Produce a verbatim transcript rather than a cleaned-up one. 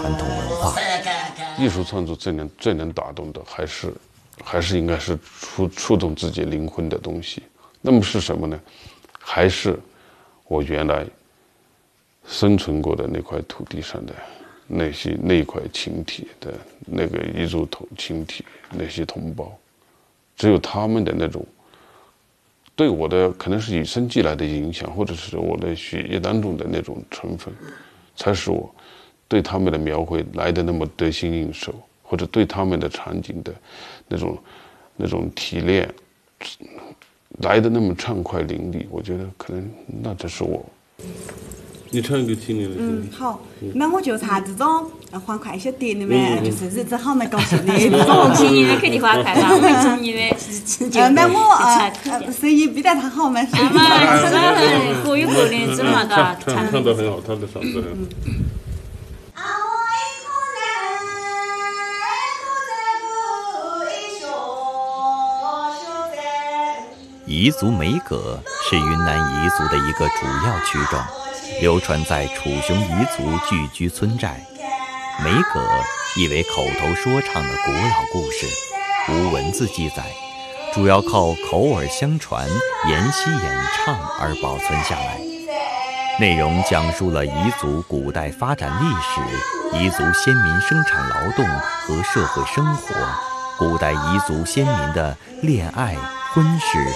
传统文化。 艺术创作最能最能打动的，还是还是应该是触触动自己灵魂的东西。那么是什么呢？还是我原来生存过的那块土地上的那些那一块群体的那个彝族同群体那些同胞，只有他们的那种对我的可能是与生俱来的影响，或者是我的血液当中的那种成分，才使我对他们的描绘来的那么得心应手，或者对他们的场景的那种那种提炼来的那么畅快淋漓。我觉得可能那这是我。你唱一个青年的经历。 嗯，好，那我就唱这种欢快一些点的嘛，就是日子好蛮高兴的那种。 青年的肯定欢快啦，我们中年的是直接。 呃，那我呃声音比较唱好嘛，声音。 嘛，是各有各的，怎么个唱唱得很好，他的嗓子很好。 彝族梅歌是云南彝族的一个主要曲种，流传在楚雄彝族聚居村寨。梅歌意为口头说唱的古老故事，无文字记载，主要靠口耳相传、沿袭演唱而保存下来。内容讲述了彝族古代发展历史、彝族先民生产劳动和社会生活、古代彝族先民的恋爱、婚事